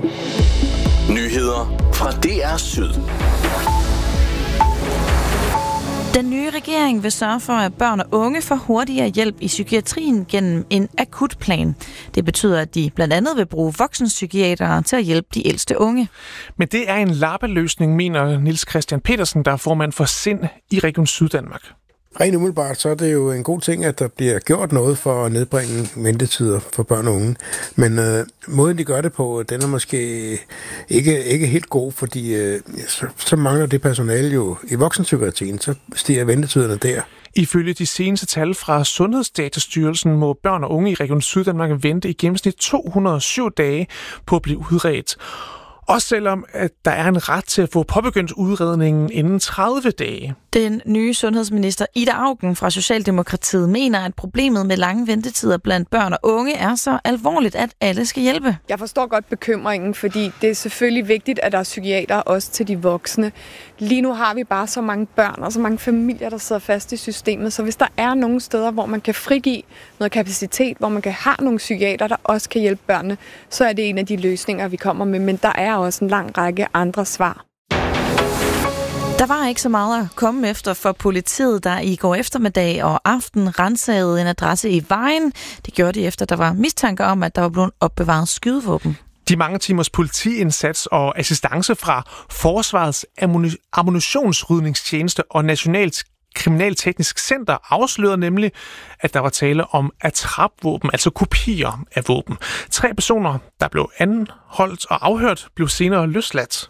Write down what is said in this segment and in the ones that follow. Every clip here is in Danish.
Nyheder fra DR Syd. Den nye regering vil sørge for, at børn og unge får hurtigere hjælp i psykiatrien gennem en akutplan. Det betyder, at de blandt andet vil bruge voksenpsykiatere til at hjælpe de ældste unge. Men det er en lappeløsning, mener Niels Christian Petersen, der er formand for SIND i Region Syddanmark. Rent umiddelbart, så er det jo en god ting, at der bliver gjort noget for at nedbringe ventetider for børn og unge. Men måden, de gør det på, den er måske ikke helt god, fordi så mangler det personale jo i voksenpsykiatrien, så stiger ventetiderne der. Ifølge de seneste tal fra Sundhedsdatastyrelsen må børn og unge i Region Syddanmark vente i gennemsnit 207 dage på at blive udredt. Også selvom at der er en ret til at få påbegyndt udredningen inden 30 dage. Den nye sundhedsminister Ida Auken fra Socialdemokratiet mener, at problemet med lange ventetider blandt børn og unge er så alvorligt, at alle skal hjælpe. Jeg forstår godt bekymringen, fordi det er selvfølgelig vigtigt, at der er psykiater også til de voksne. Lige nu har vi bare så mange børn og så mange familier, der sidder fast i systemet, så hvis der er nogle steder, hvor man kan frigive noget kapacitet, hvor man kan have nogle psykiater, der også kan hjælpe børnene, så er det en af de løsninger, vi kommer med. Men der er også en lang række andre svar. Der var ikke så meget at komme efter for politiet, der i går eftermiddag og aften ransagede en adresse i Vejen. Det gjorde de efter, der var mistanke om, at der var blevet opbevaret skydevåben. De mange timers politiindsats og assistance fra Forsvarets ammunitionsrydningstjeneste og Nationalt Kriminalteknisk Center afslørede nemlig, at der var tale om attrapvåben, altså kopier af våben. 3 personer, der blev anholdt og afhørt, blev senere løsladt.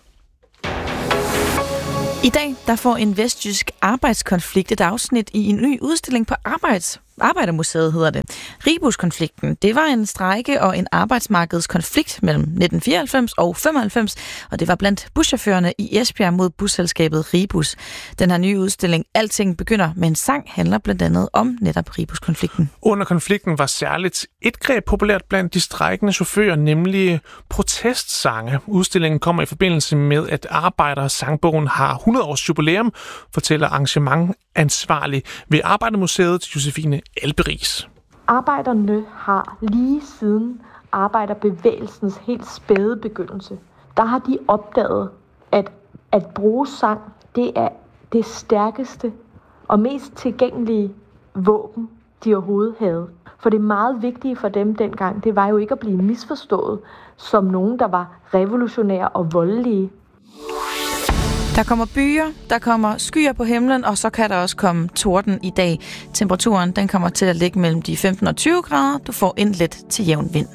I dag der får en vestjysk arbejdskonflikt et afsnit i en ny udstilling på Arbejdermuseet, hedder det. Ribus-konflikten, det var en strejke og en arbejdsmarkedskonflikt mellem 1994 og 95, og det var blandt buschaufførerne i Esbjerg mod busselskabet Ribus. Den her nye udstilling, Alting begynder med en sang, handler blandt andet om netop Ribus-konflikten. Under konflikten var særligt et greb populært blandt de strejkende chauffører, nemlig protestsange. Udstillingen kommer i forbindelse med, at Arbejdersangbogen har 100 års jubilæum, fortæller arrangementansvarlig ved Arbejdermuseet, Josefine Alberis. Arbejderne har lige siden arbejderbevægelsens helt spæde begyndelse, der har de opdaget, at bruge sang, det er det stærkeste og mest tilgængelige våben, de overhovedet havde. For det meget vigtige for dem dengang, det var jo ikke at blive misforstået som nogen, der var revolutionære og voldelige. Der kommer byer, der kommer skyer på himlen, og så kan der også komme torden i dag. Temperaturen den kommer til at ligge mellem de 15 og 20 grader. Du får en let til jævn vind.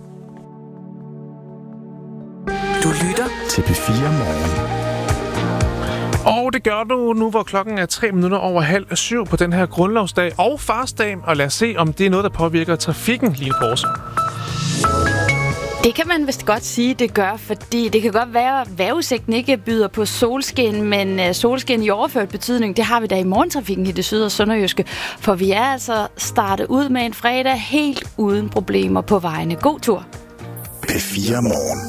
Du lytter til P4 Morgen. Og det gør du nu, hvor klokken er 3 minutter over 6:30 på den her grundlovsdag og farsdag. Og lad os se, om det er noget, der påvirker trafikken, Line Borse. Det kan man vist godt sige, det gør, fordi det kan godt være, at vejrudsigten ikke byder på solskin, men solskin i overført betydning, det har vi da i morgentrafikken i det syd- og sønderjyske, for vi er altså startet ud med en fredag helt uden problemer på vejene. God tur! P4 Morgen.